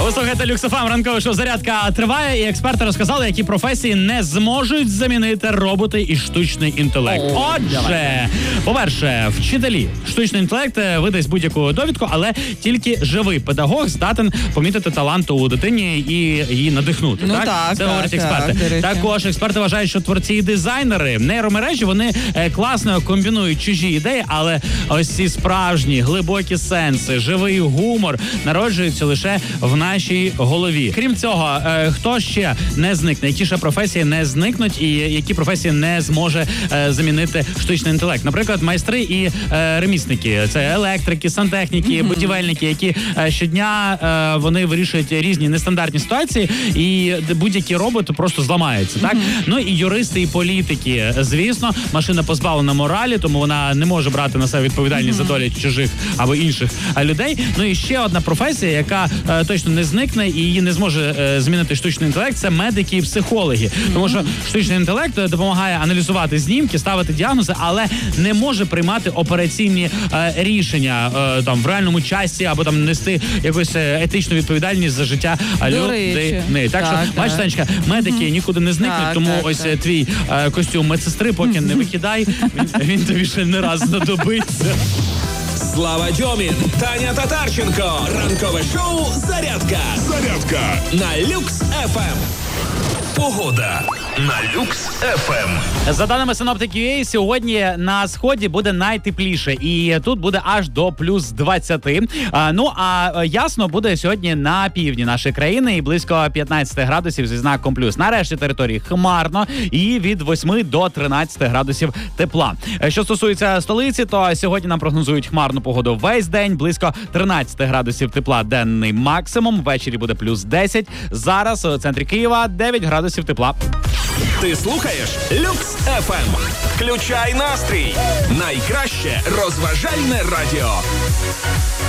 Ви слухаєте Люкс ФМ, ранкове шоу «Зарядка» триває, і експерти розказали, які професії не зможуть замінити роботи і штучний інтелект. Отже, по-перше, вчителі. Штучний інтелект видасть будь-яку довідку, але тільки живий педагог здатен помітити талант у дитині і її надихнути. Це говорять експерти. Також експерти вважають, що творці і дизайнери нейромережі, вони класно комбінують чужі ідеї, але ось ці справжні, глибокі сенси, живий гумор народжуються лише в нашій голові. Крім цього, хто ще не зникне? Які ще професії не зникнуть і які професії не зможе замінити штучний інтелект? Наприклад, майстри і ремісники. Це електрики, сантехніки, будівельники, які щодня вони вирішують різні нестандартні ситуації, і будь-який робот просто зламається. Так? Ну і юристи, і політики. Звісно, машина позбавлена моралі, тому вона не може брати на себе відповідальність за долі чужих або інших людей. Ну і ще одна професія, яка точно не зникне і її не зможе змінити штучний інтелект, це медики і психологи. Тому що штучний інтелект допомагає аналізувати знімки, ставити діагнози, але не може приймати операційні рішення там в реальному часі або там нести якусь етичну відповідальність за життя людей. Так що, бачиш, Танечка, медики нікуди не зникнуть, тому ось твій костюм медсестри поки не викидай, він тобі ще не раз знадобиться. Слава Дьомін, Таня Татарченко. Ранкове шоу «Зарядка». На Люкс ФМ. Погода на Люкс ФМ. За даними синоптиків UA, сьогодні на сході буде найтепліше. І тут буде аж до плюс 20. Ну, а ясно буде сьогодні на півдні нашої країни і близько 15 градусів зі знаком плюс. На решті території хмарно і від 8 до 13 градусів тепла. Що стосується столиці, то сьогодні нам прогнозують хмарну погоду весь день. Близько 13 градусів тепла денний максимум. Ввечері буде плюс 10. Зараз у центрі Києва 9 градусів тепла. Ти слухаєш Люкс ФМ. Включай настрій. Найкраще розважальне радіо.